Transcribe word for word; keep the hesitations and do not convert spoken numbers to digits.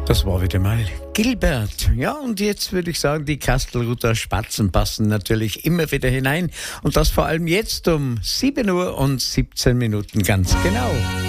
Das war wieder mal Gilbert. Ja, und jetzt würde ich sagen, die Kastelruther Spatzen passen natürlich immer wieder hinein. Und das vor allem jetzt um sieben Uhr und siebzehn Minuten ganz genau.